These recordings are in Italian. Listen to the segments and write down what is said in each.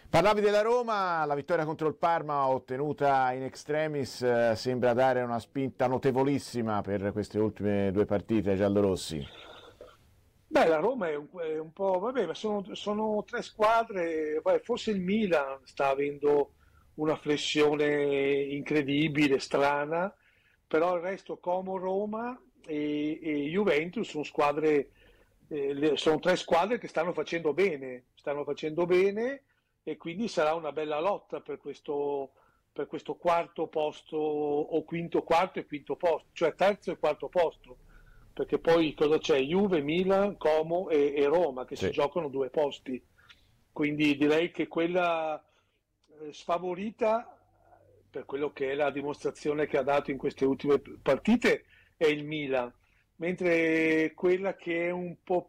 Parlavi della Roma, la vittoria contro il Parma ottenuta in extremis sembra dare una spinta notevolissima per queste ultime due partite ai giallorossi. Beh, la Roma è un po', vabbè, ma sono tre squadre, forse il Milan sta avendo una flessione incredibile, strana, però il resto Como, Roma e Juventus sono squadre, sono tre squadre che stanno facendo bene e quindi sarà una bella lotta per questo quarto posto o quinto, quarto e quinto posto, cioè terzo e quarto posto, perché poi cosa c'è? Juve, Milan, Como e Roma che si Sì. giocano due posti, quindi direi che quella sfavorita per quello che è la dimostrazione che ha dato in queste ultime partite è il Milan, mentre quella che è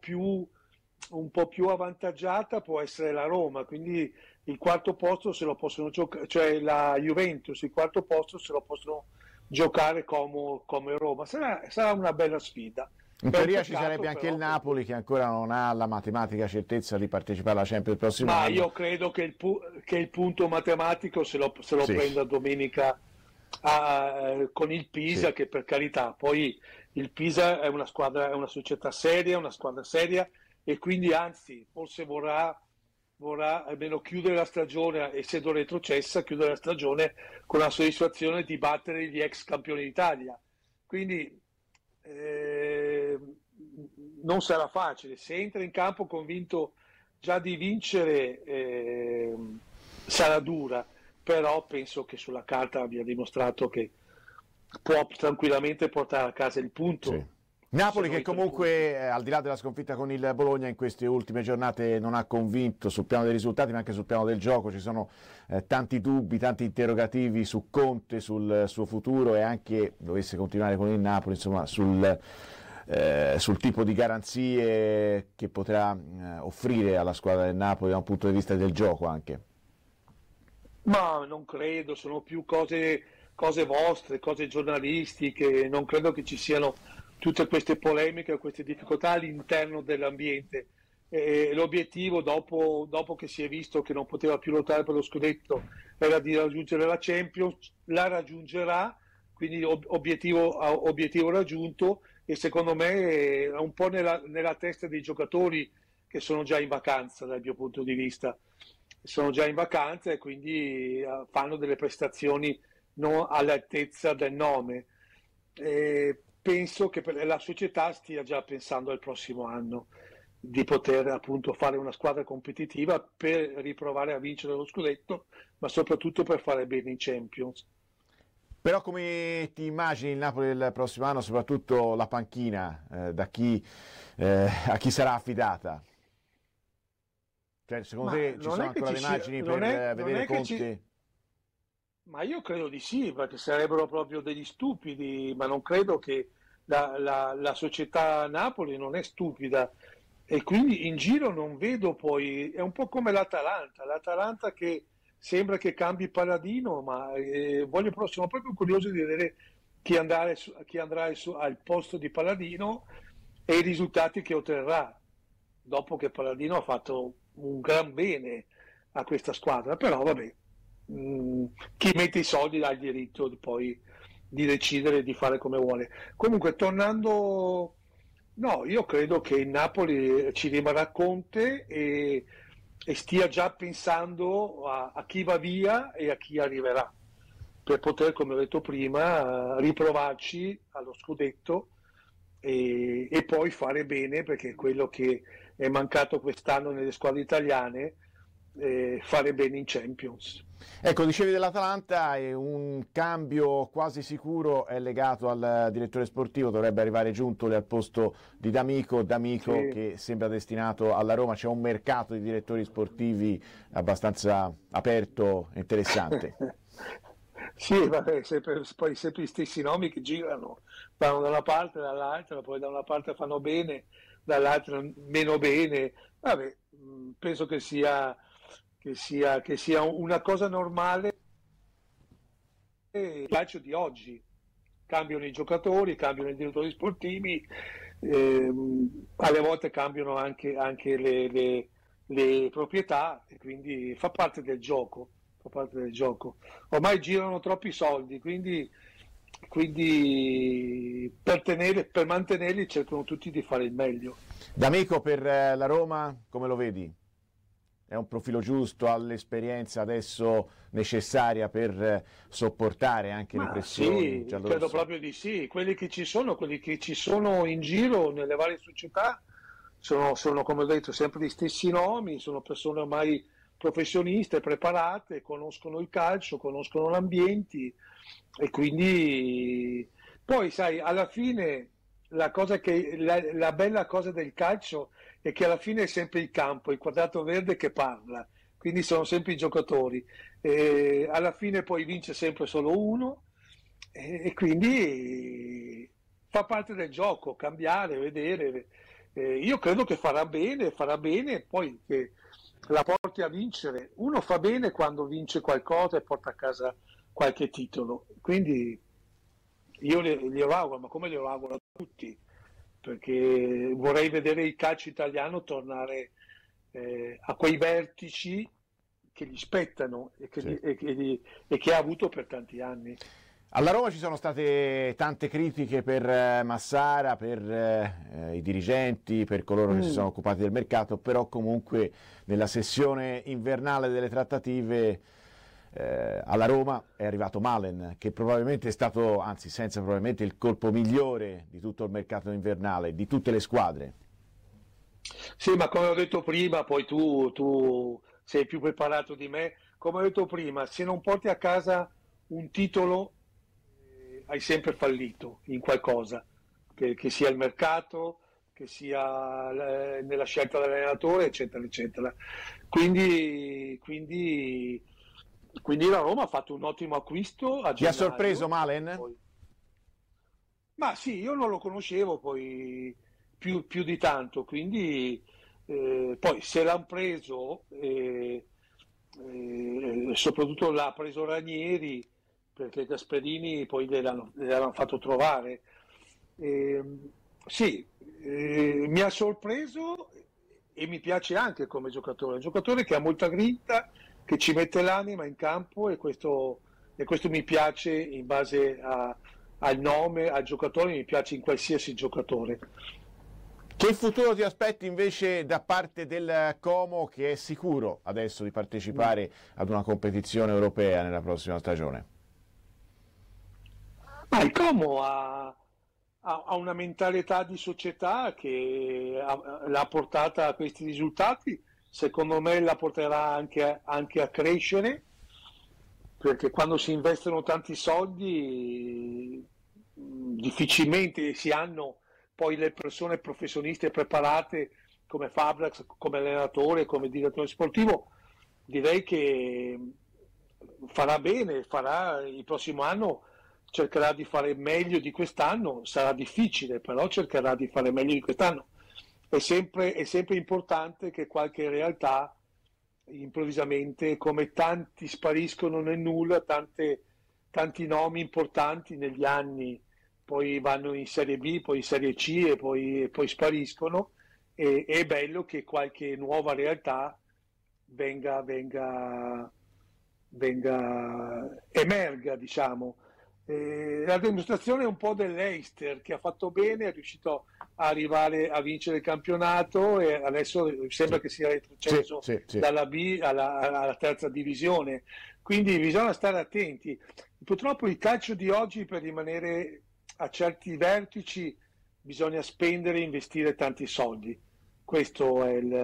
un po' più avvantaggiata può essere la Roma, quindi il quarto posto se lo possono giocare, cioè la Juventus, il quarto posto se lo possono giocare come Roma. Sarà una bella sfida. In È un teoria ci peccato sarebbe anche il però Napoli perché che ancora non ha la matematica certezza di partecipare alla Champions il prossimo ma anno. io credo che il punto matematico se lo Sì, prenda domenica con il sì. Pisa, che per carità, poi il Pisa è una squadra, è una società seria, una squadra seria e quindi anzi forse vorrà almeno chiudere la stagione, essendo retrocessa, chiudere la stagione con la soddisfazione di battere gli ex campioni d'Italia. Quindi eh, non sarà facile. Se entra in campo convinto già di vincere, sarà dura, però penso che sulla carta abbia dimostrato che può tranquillamente portare a casa il Sì. punto, se Napoli non che i tre punti. comunque, al di là della sconfitta con il Bologna in queste ultime giornate non ha convinto sul piano dei risultati ma anche sul piano del gioco, ci sono tanti dubbi, tanti interrogativi su Conte, sul suo futuro e anche, dovesse continuare con il Napoli, insomma, sul tipo di garanzie che potrà offrire alla squadra del Napoli da un punto di vista del gioco anche. Ma non credo, sono più cose vostre, cose giornalistiche, non credo che ci siano tutte queste polemiche o queste difficoltà all'interno dell'ambiente. L'obiettivo, dopo che si è visto che non poteva più lottare per lo scudetto, era di raggiungere la Champions, la raggiungerà, quindi obiettivo raggiunto e secondo me è un po' nella testa dei giocatori che sono già in vacanza dal mio punto di vista. Sono già in vacanza e quindi fanno delle prestazioni non all'altezza del nome. Penso che la società stia già pensando al prossimo anno di poter appunto fare una squadra competitiva per riprovare a vincere lo scudetto, ma soprattutto per fare bene in Champions. Però come ti immagini il Napoli del prossimo anno, soprattutto la panchina, a chi sarà affidata? Cioè, secondo Ma te ci non sono è che ancora ci le sia, margini per non vedere è che ci, Conte? ma io credo di sì, perché sarebbero proprio degli stupidi, ma non credo che la società Napoli non è stupida e quindi in giro non vedo poi, è un po' come l'Atalanta che sembra che cambi paladino, ma sono proprio curioso di vedere chi andrà al posto di Paladino e i risultati che otterrà, dopo che Paladino ha fatto un gran bene a questa squadra, però vabbè, mh, chi mette i soldi ha il diritto di decidere di fare come vuole. Comunque, tornando, no, io credo che il Napoli ci rimarrà Conte e stia già pensando a chi va via e a chi arriverà, per poter, come ho detto prima, riprovarci allo scudetto e poi fare bene, perché quello che è mancato quest'anno nelle squadre italiane, fare bene in Champions. Ecco, dicevi dell'Atalanta e un cambio quasi sicuro è legato al direttore sportivo, dovrebbe arrivare Giuntoli al posto di D'Amico Sì. che sembra destinato alla Roma, c'è un mercato di direttori sportivi abbastanza aperto e interessante. Sì, vabbè, poi sempre gli stessi nomi che girano, vanno da una parte e dall'altra, poi da una parte fanno bene, dall'altra meno bene. Vabbè, penso che sia una cosa normale il calcio di oggi. Cambiano i giocatori, cambiano i direttori sportivi, alle volte cambiano anche le proprietà, e quindi fa parte del gioco, fa parte del gioco. Ormai girano troppi soldi, quindi per mantenerli cercano tutti di fare il meglio. D'Amico, per la Roma come lo vedi? È un profilo giusto, ha l'esperienza adesso necessaria per sopportare anche le Ma pressioni sì, credo giallorosse? proprio di sì. Quelli che ci sono in giro nelle varie società sono, come ho detto, sempre gli stessi nomi, sono persone ormai professioniste, preparate, conoscono il calcio, conoscono l'ambiente e quindi poi, sai, alla fine la bella cosa del calcio è che alla fine è sempre il campo, il quadrato verde che parla, quindi sono sempre i giocatori. Alla fine poi vince sempre solo uno e quindi fa parte del gioco, cambiare, vedere. Io credo che farà bene poi che la porti a vincere. Uno fa bene quando vince qualcosa e porta a casa qualche titolo. Quindi io glielo auguro, ma come glielo auguro a tutti, perché vorrei vedere il calcio italiano tornare a quei vertici che gli spettano Sì. e che ha avuto per tanti anni. Alla Roma ci sono state tante critiche per Massara, per i dirigenti, per coloro che si sono Mm. occupati del mercato, però comunque nella sessione invernale delle trattative alla Roma è arrivato Malen, che probabilmente è stato, anzi senza probabilmente, il colpo migliore di tutto il mercato invernale, di tutte le squadre. Sì, ma come ho detto prima, poi tu sei più preparato di me, come ho detto prima, se non porti a casa un titolo, hai sempre fallito in qualcosa, che sia il mercato, che sia nella scelta dell'allenatore, eccetera, eccetera. Quindi, quindi la Roma ha fatto un ottimo acquisto a Ti ha sorpreso gennaio. Malen? Poi, ma sì, io non lo conoscevo poi più di tanto, quindi poi se l'hanno preso, soprattutto l'ha preso Ranieri, perché Gasperini poi gliel'hanno fatto trovare. Eh, sì, mi ha sorpreso e mi piace anche come giocatore, un giocatore che ha molta grinta, che ci mette l'anima in campo e questo mi piace in base al nome, al giocatore, mi piace in qualsiasi giocatore. Che futuro ti aspetti invece da parte del Como, che è sicuro adesso di Mm. partecipare ad una competizione europea nella prossima stagione? Ma il Como ha una mentalità di società che l'ha portata a questi risultati, secondo me la porterà anche a crescere, perché quando si investono tanti soldi difficilmente si hanno poi le persone professioniste preparate come Fabrax, come allenatore, come direttore sportivo. Direi che farà bene, farà il prossimo anno, cercherà di fare meglio di quest'anno, sarà difficile, però cercherà di fare meglio di quest'anno. È sempre importante che qualche realtà improvvisamente, come tanti spariscono nel nulla, tanti nomi importanti negli anni poi vanno in Serie B, poi in Serie C poi spariscono. E è bello che qualche nuova realtà venga, venga, emerga, diciamo. La dimostrazione è un po' dell'Eister che ha fatto bene, è riuscito a arrivare a vincere il campionato e adesso sembra Sì, che sia sì, retrocesso sì, sì. dalla B alla terza divisione. Quindi bisogna stare attenti. Purtroppo il calcio di oggi per rimanere a certi vertici bisogna spendere e investire tanti soldi. Questo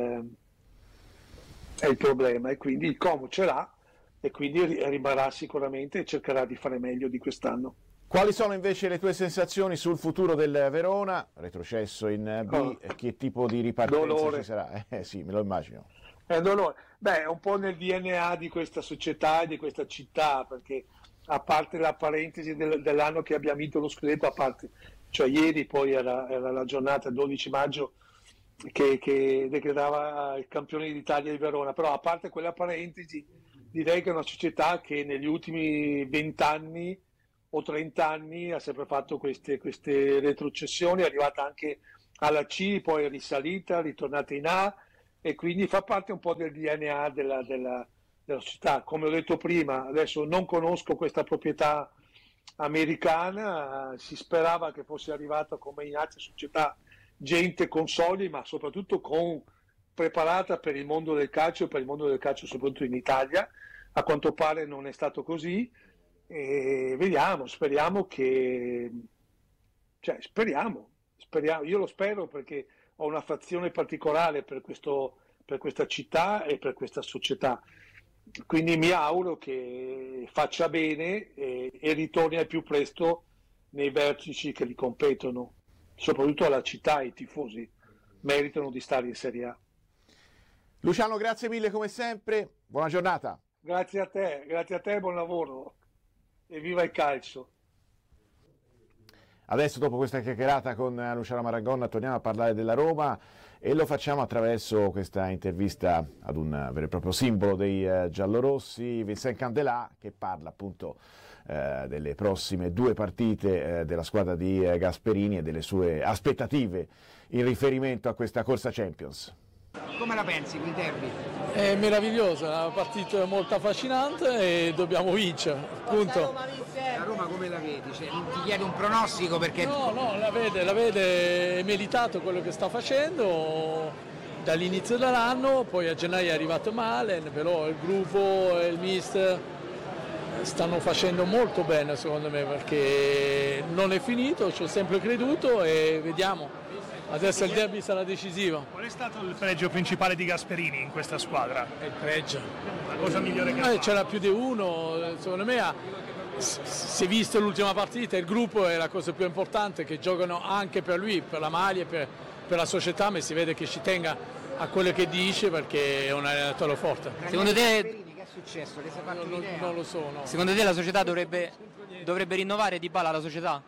è il problema e quindi il Como ce l'ha e quindi rimarrà sicuramente e cercherà di fare meglio di quest'anno. Quali sono invece le tue sensazioni sul futuro del Verona, retrocesso in B, Oh, che tipo di ripartenza ci dolore. sarà? Sì, me lo immagino. È un dolore. Beh, è un po' nel DNA di questa società e di questa città, perché a parte la parentesi dell'anno che abbiamo vinto lo scudetto, a parte, cioè ieri poi era la giornata 12 maggio che decretava il campione d'Italia di Verona, però a parte quella parentesi, direi che è una società che negli ultimi 20 anni o 30 anni ha sempre fatto queste retrocessioni, è arrivata anche alla C, poi è risalita, ritornata in A e quindi fa parte un po' del DNA della società. Come ho detto prima, adesso non conosco questa proprietà americana, si sperava che fosse arrivata come in altre società gente con soldi, ma soprattutto preparata per il mondo del calcio e per il mondo del calcio soprattutto in Italia. A quanto pare non è stato così e vediamo, speriamo che... Cioè, speriamo, io lo spero perché ho un'affezione particolare per questa città e per questa società. Quindi mi auguro che faccia bene e ritorni al più presto nei vertici che li competono, soprattutto alla città e i tifosi meritano di stare in Serie A. Luciano, grazie mille come sempre, buona giornata. Grazie a te, buon lavoro e viva il calcio. Adesso, dopo questa chiacchierata con Luciano Marangonna, torniamo a parlare della Roma e lo facciamo attraverso questa intervista ad un vero e proprio simbolo dei giallorossi, Vincent Candelà, che parla appunto delle prossime 2 partite della squadra di Gasperini e delle sue aspettative in riferimento a questa corsa Champions. Come la pensi quel derby? È meravigliosa, è una partita molto affascinante e dobbiamo vincere, punto. La Roma come la vedi? Cioè, non ti chiedo un pronostico perché... No, la vede, è meritato quello che sta facendo dall'inizio dell'anno, poi a gennaio è arrivato male, però il gruppo e il mister stanno facendo molto bene secondo me perché non è finito, ci ho sempre creduto e vediamo. Adesso il derby sarà decisivo. Qual è stato il pregio principale di Gasperini in questa squadra? È il pregio. La cosa migliore che ha fatto? C'era più di uno, secondo me si è visto l'ultima partita, il gruppo è la cosa più importante, che giocano anche per lui, per la maglia, per la società, ma si vede che ci tenga a quello che dice perché è un allenatore forte. Secondo te che è successo? Non lo so. No. Secondo te la società dovrebbe rinnovare Dybala la società?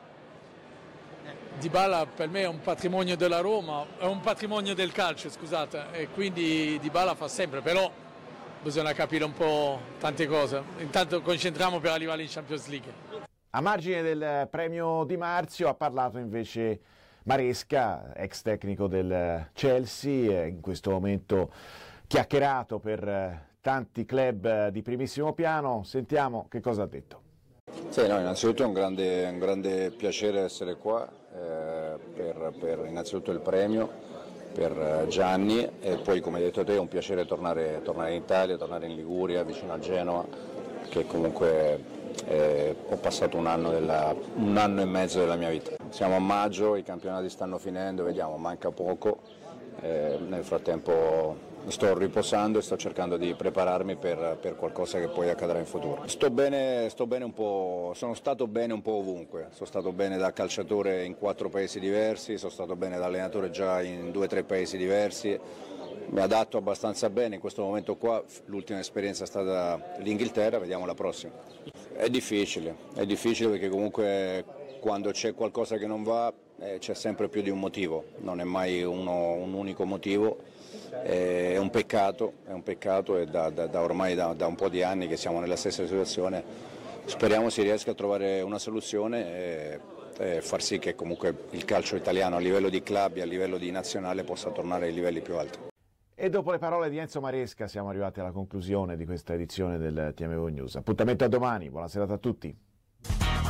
Dybala per me è un patrimonio della Roma, è un patrimonio del calcio, scusate, e quindi Dybala fa sempre, però bisogna capire un po' tante cose. Intanto concentriamo per arrivare in Champions League. A margine del premio Di Marzio ha parlato invece Maresca, ex tecnico del Chelsea, in questo momento chiacchierato per tanti club di primissimo piano. Sentiamo che cosa ha detto. Sì, no, innanzitutto è un grande piacere essere qua per innanzitutto il premio per Gianni e poi, come hai detto te, è un piacere tornare in Italia, tornare in Liguria, vicino a Genova, che comunque ho passato un anno e mezzo della mia vita. Siamo a maggio, i campionati stanno finendo, vediamo, manca poco, nel frattempo sto riposando e sto cercando di prepararmi per qualcosa che poi accadrà in futuro. Sto bene un po', sono stato bene un po' ovunque, sono stato bene da calciatore in 4 paesi diversi, sono stato bene da allenatore già in 2 o 3 paesi diversi, mi adatto abbastanza bene in questo momento qua, l'ultima esperienza è stata l'Inghilterra, vediamo la prossima. È difficile perché comunque quando c'è qualcosa che non va c'è sempre più di un motivo, non è mai un unico motivo. È un peccato e ormai da un po' di anni che siamo nella stessa situazione, speriamo si riesca a trovare una soluzione e far sì che comunque il calcio italiano a livello di club e a livello di nazionale possa tornare ai livelli più alti. E dopo le parole di Enzo Maresca siamo arrivati alla conclusione di questa edizione del TMO News. Appuntamento a domani, buona serata a tutti.